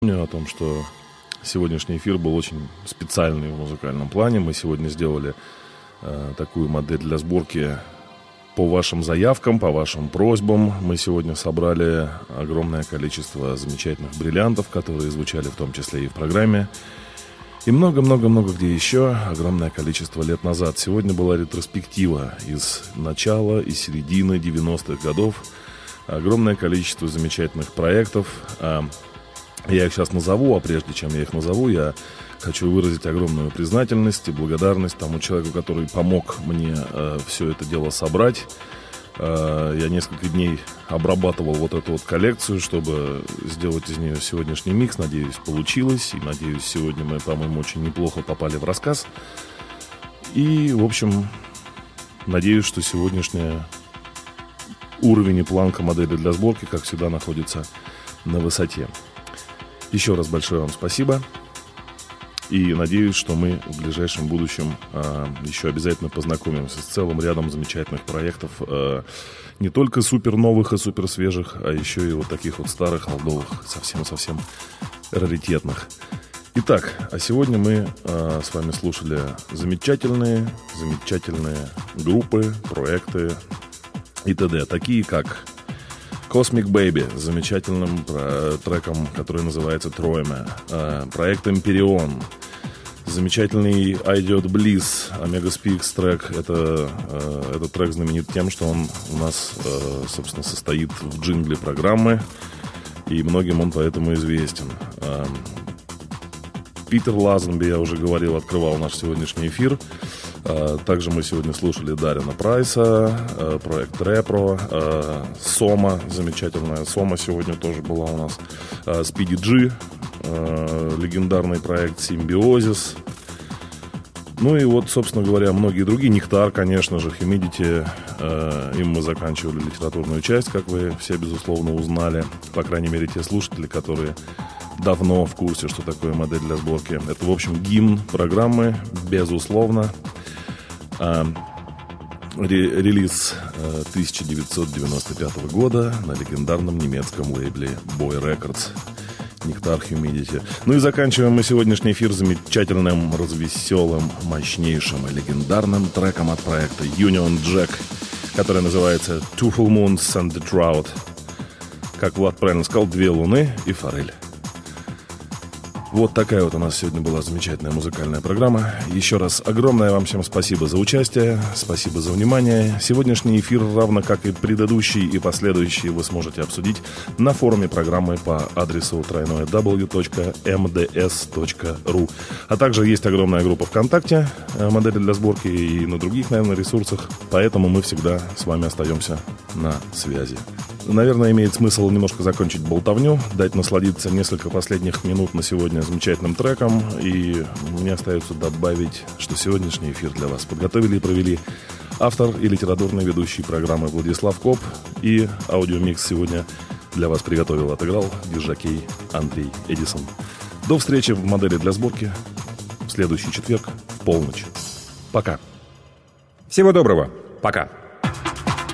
О том, что сегодняшний эфир был очень специальный в музыкальном плане. Мы сегодня сделали такую модель для сборки по вашим заявкам, по вашим просьбам. Мы сегодня собрали огромное количество замечательных бриллиантов, которые звучали в том числе и в программе. И много-много-много где еще, огромное количество лет назад. Сегодня была ретроспектива из начала и середины 90-х годов. Огромное количество замечательных проектов. Я их сейчас назову, а прежде чем я их назову, я хочу выразить огромную признательность и благодарность тому человеку, который помог мне все это дело собрать. Я несколько дней обрабатывал вот эту вот коллекцию, чтобы сделать из нее сегодняшний микс. Надеюсь, получилось. И надеюсь, сегодня мы, по-моему, очень неплохо попали в рассказ. И, в общем, надеюсь, что сегодняшний уровень и планка модели для сборки, как всегда, находится на высоте. Еще раз большое вам спасибо. И надеюсь, что мы в ближайшем будущем еще обязательно познакомимся с целым рядом замечательных проектов. Не только супер новых и супер свежих, а еще и вот таких вот старых, олдовых, совсем-совсем раритетных. Итак, а сегодня мы с вами слушали замечательные группы, проекты и т.д. Такие как Cosmic Baby с замечательным треком, который называется Троиме. Проект Empyrean. Замечательный Idiot Bliss, Omega Speaks трек. Этот трек знаменит тем, что он у нас, собственно, состоит в джингле программы. И многим он поэтому известен. Питер Лазенби, я уже говорил, открывал наш сегодняшний эфир. Также мы сегодня слушали Дарина Прайса, проект Репро, Сома, замечательная Сома сегодня тоже была у нас, Speedy G, легендарный проект Симбиозис. Ну и вот, собственно говоря, многие другие. Нектар, конечно же, Humidity. Им мы заканчивали литературную часть, как вы все, безусловно, узнали. По крайней мере, те слушатели, которые давно в курсе, что такое модель для сборки. Это, в общем, гимн программы, безусловно. Релиз 1995 года на легендарном немецком лейбле Boy Records. Нектар Humidity. Ну и заканчиваем мы сегодняшний эфир замечательным, развеселым, мощнейшим и легендарным треком от проекта Union Jack, который называется Two Full Moons and the Drought. Как Влад правильно сказал, 2 луны и форель. Вот такая вот у нас сегодня была замечательная музыкальная программа. Еще раз огромное вам всем спасибо за участие, спасибо за внимание. Сегодняшний эфир, равно как и предыдущий и последующий, вы сможете обсудить на форуме программы по адресу www.mds.ru. А также есть огромная группа ВКонтакте «Модели для сборки» и на других, наверное, ресурсах. Поэтому мы всегда с вами остаемся на связи. Наверное, имеет смысл немножко закончить болтовню, дать насладиться несколько последних минут на сегодня замечательным треком. И мне остается добавить, что сегодняшний эфир для вас подготовили и провели автор и литературный ведущий программы Владислав Коп. И аудиомикс сегодня для вас приготовил, отыграл диджокей Андрей Эдисон. До встречи в модели для сборки в следующий четверг в полночь. Пока. Всего доброго. Пока.